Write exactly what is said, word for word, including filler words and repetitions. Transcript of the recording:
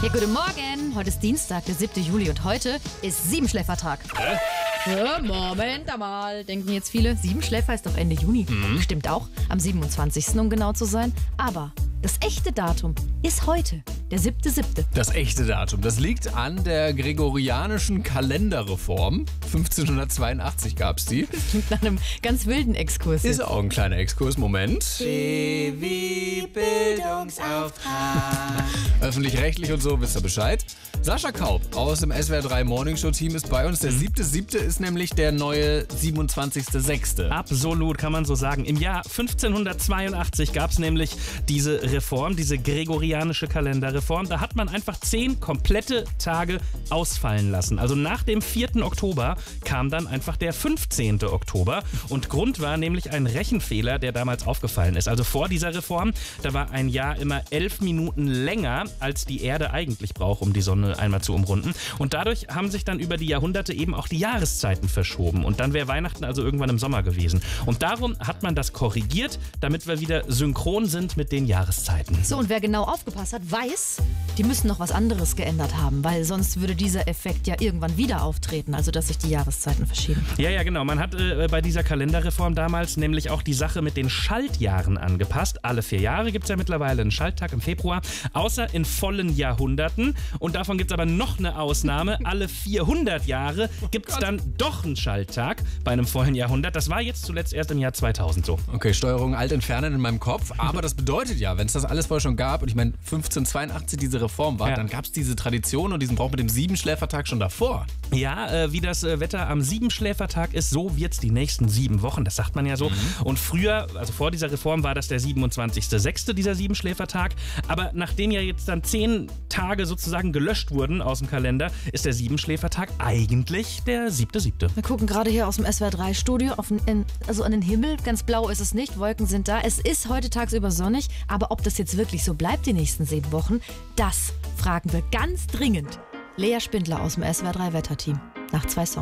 Ja, guten Morgen. Heute ist Dienstag, der siebte Juli und heute ist Siebenschläfertag. Hä? Ja, Moment einmal, denken jetzt viele. Siebenschläfer ist doch Ende Juni. Mhm. Stimmt auch, am siebenundzwanzigsten um genau zu sein. Aber das echte Datum ist heute, der siebte siebte Das echte Datum, das liegt an der gregorianischen Kalenderreform. fünfzehnhundertzweiundachtzig gab es die. Klingt nach einem ganz wilden Exkurs. Ist auch ein kleiner Exkurs, Moment. B wie Bildungsauftrag. Öffentlich-rechtlich und so, wisst ihr Bescheid. Sascha Kaup aus dem S W R drei Morningshow-Team ist bei uns. Der siebte siebte ist nämlich der neue siebenundzwanzigste sechste Absolut, kann man so sagen. Im Jahr fünfzehnhundertzweiundachtzig gab es nämlich diese Reform, diese gregorianische Kalenderreform. Da hat man einfach zehn komplette Tage ausfallen lassen. Also nach dem vierten Oktober kam dann einfach der fünfzehnte Oktober. Und Grund war nämlich ein Rechenfehler, der damals aufgefallen ist. Also vor dieser Reform, da war ein Jahr immer elf Minuten länger, als die Erde eigentlich braucht, um die Sonne einmal zu umrunden. Und dadurch haben sich dann über die Jahrhunderte eben auch die Jahreszeiten verschoben. Und dann wäre Weihnachten also irgendwann im Sommer gewesen. Und darum hat man das korrigiert, damit wir wieder synchron sind mit den Jahreszeiten. So, und wer genau aufgepasst hat, weiß, die müssen noch was anderes geändert haben, weil sonst würde dieser Effekt ja irgendwann wieder auftreten, also dass sich die Jahreszeiten verschieben. Ja, ja, genau. Man hat äh, bei dieser Kalenderreform damals nämlich auch die Sache mit den Schaltjahren angepasst. Alle vier Jahre gibt es ja mittlerweile einen Schalttag im Februar, außer in vollen Jahrhunderten. Und davon gibt es aber noch eine Ausnahme. Alle vierhundert Jahre gibt es dann doch einen Schalttag bei einem vollen Jahrhundert. Das war jetzt zuletzt erst im Jahr zweitausend so. Okay, Steuerung alt entfernen in meinem Kopf. Aber das bedeutet ja, wenn es das alles vorher schon gab, und ich meine fünfzehnhundertzweiundachtzig diese Reform war, Ja. dann gab es diese Tradition und diesen Brauch mit dem Siebenschläfertag schon davor. Ja, äh, wie das äh, Wetter am Siebenschläfertag ist, so wird es die nächsten sieben Wochen, das sagt man ja so. Mhm. Und früher, also vor dieser Reform, war das der siebenundzwanzigste sechste dieser Siebenschläfertag. Aber nachdem ja jetzt dann zehn Tage sozusagen gelöscht wurden aus dem Kalender, ist der Siebenschläfertag eigentlich der siebte siebte Wir gucken gerade hier aus dem S W R drei Studio, auf den, in, also an den Himmel. Ganz blau ist es nicht, Wolken sind da. Es ist heute tagsüber sonnig, aber ob das jetzt wirklich so bleibt die nächsten sieben Wochen, das fragen wir ganz dringend Lea Spindler aus dem S W R drei Wetterteam nach zwei Songs.